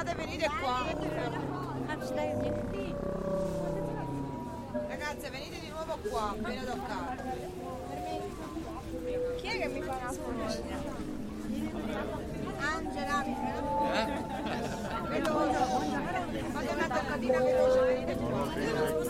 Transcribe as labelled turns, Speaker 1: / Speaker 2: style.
Speaker 1: toccate, venite qua. Ragazze, venite di nuovo qua, appena toccate.
Speaker 2: Chi è che mi fa una foto?
Speaker 1: Angela, mi veloce. Fate una toccatina veloce, venite qua.